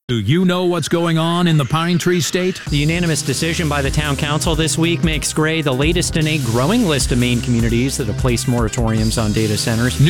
Do you know what's going on in the Pine Tree State? The unanimous decision by the town council this week makes Gray the latest in a growing list of Maine communities that have placed moratoriums on data centers.